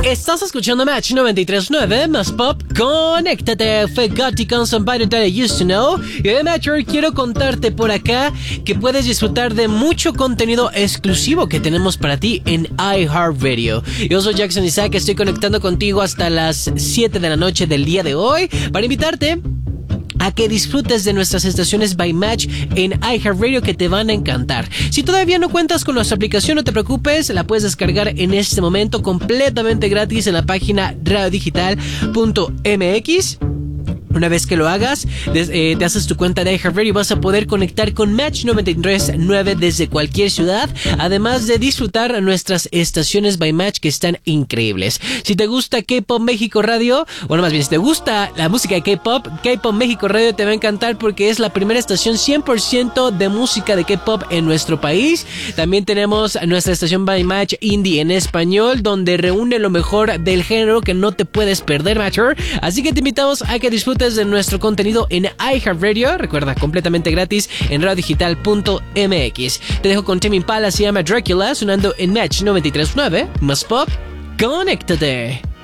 Estás escuchando Match 93.9 más Pop. Conéctate. Fue Gotti con Somebody That I Used to Know. Y hoy, Matcher, quiero contarte por acá que puedes disfrutar de mucho contenido exclusivo que tenemos para ti en iHeartRadio. Yo soy Jackson Isaac, estoy conectando contigo hasta las 7 de la noche del día de hoy para invitarte a que disfrutes de nuestras estaciones by Match en iHeartRadio que te van a encantar. Si todavía no cuentas con nuestra aplicación, no te preocupes, la puedes descargar en este momento completamente gratis en la página radiodigital.mx. Una vez que lo hagas, te haces tu cuenta de iHeartRadio y vas a poder conectar con Match 93.9 desde cualquier ciudad, además de disfrutar nuestras estaciones by Match que están increíbles. Si te gusta K-Pop México Radio, bueno, más bien, si te gusta la música de K-Pop México Radio te va a encantar porque es la primera estación 100% de música de K-Pop en nuestro país. También tenemos nuestra estación by Match Indie en español, donde reúne lo mejor del género que no te puedes perder, Matcher. Así que te invitamos a que disfrutes de nuestro contenido en iHeartRadio. Recuerda, completamente gratis en radiodigital.mx. Te dejo con Tame Impala, se llama Dracula, sonando en Match 93.9 más Pop. Conéctate.